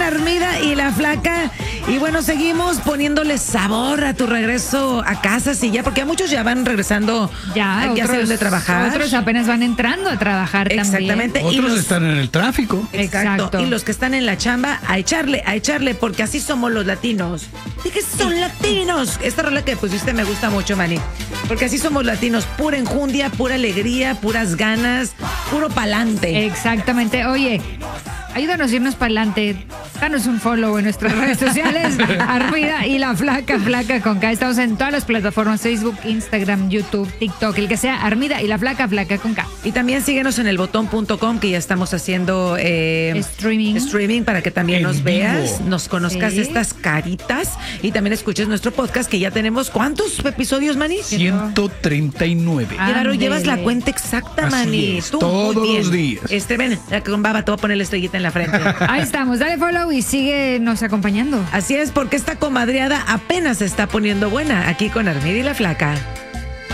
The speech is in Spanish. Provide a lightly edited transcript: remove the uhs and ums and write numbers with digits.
Armida y la Flaca. Y bueno, seguimos poniéndole sabor a tu regreso a casa, sí, ya, porque a muchos ya van regresando ya otros de trabajar. Otros apenas van entrando a trabajar. Exactamente. También. Otros están en el tráfico. Exacto. Y los que están en la chamba, a echarle, porque así somos los latinos. Dije, son latinos. Esta rola que pusiste me gusta mucho, Manny. Porque así somos latinos, pura enjundia, pura alegría, puras ganas, puro pa'lante. Exactamente. Oye, ayúdanos a irnos pa'lante. Danos un follow en nuestras redes sociales. Armida y la Flaca, Flaca con K. Estamos en todas las plataformas: Facebook, Instagram, YouTube, TikTok, el que sea. Armida y la Flaca, Flaca con K. Y también síguenos en elbotón.com, que ya estamos haciendo streaming para que también nos veas, nos conozcas estas caritas y también escuches nuestro podcast, que ya tenemos ¿cuántos episodios, Manny? 139. Claro, llevas la cuenta exacta, Manny. Tú, todos los días. Ven, con baba te voy a poner la estrellita en la frente. Ahí estamos, dale follow y síguenos acompañando. Así es, porque esta comadreada apenas se está poniendo buena aquí con Armida y la Flaca.